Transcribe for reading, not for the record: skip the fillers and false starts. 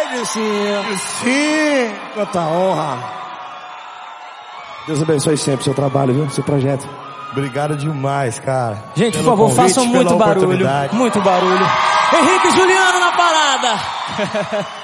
Sim, quanta honra. Deus abençoe sempre o seu trabalho, viu? Seu projeto. Obrigado demais, cara. Gente, por favor, façam muito barulho. Muito barulho. Henrique e Juliano na parada.